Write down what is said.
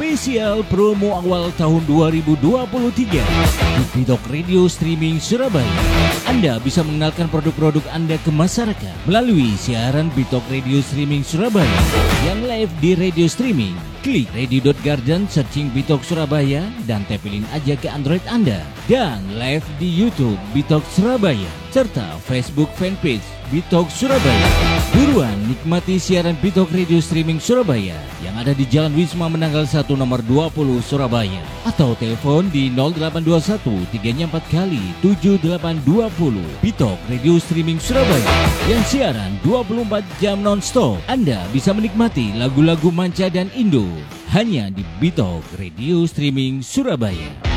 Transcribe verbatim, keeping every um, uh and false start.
Spesial promo awal tahun dua ribu dua puluh tiga di Bitok Radio Streaming Surabaya. Anda bisa mengenalkan produk-produk Anda ke masyarakat melalui siaran Bitok Radio Streaming Surabaya yang live di radio streaming. Klik radio dot garden, searching Bitok Surabaya, dan tempelin aja ke Android Anda. Dan live di YouTube Bitok Surabaya, serta Facebook fanpage Bitok Surabaya. Buruan nikmati siaran Bitok Radio Streaming Surabaya yang ada di Jalan Wisma Menanggal satu nomor dua puluh Surabaya. Atau telepon di nol delapan dua satu tiga empat kali tujuh delapan dua nol. Bitok Radio Streaming Surabaya yang siaran dua puluh empat jam non-stop. Anda bisa menikmati lagu-lagu manca dan Indo hanya di Bitok Radio Streaming Surabaya.